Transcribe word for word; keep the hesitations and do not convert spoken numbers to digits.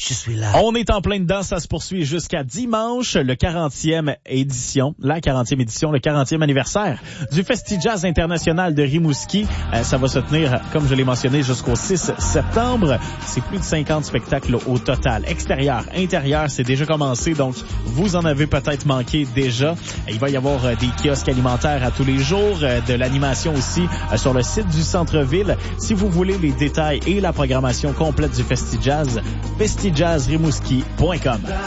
je suis là. On est en plein dedans, ça se poursuit jusqu'à dimanche, le quarantième édition, la quarantième édition, le quarantième anniversaire du Festi-Jazz International de Rimouski. Euh, ça va se tenir, comme je l'ai mentionné, jusqu'au six septembre. C'est plus de cinquante spectacles au total. Extérieur, intérieur, c'est déjà commencé, donc vous en avez peut-être manqué déjà. Il va y avoir euh, des kiosques alimentaires à tous les jours, euh, de l'animation aussi euh, sur le site du centre-ville. Si vous voulez les détails et la programmation complète du Festi-Jazz, festi jazz rimouski point com.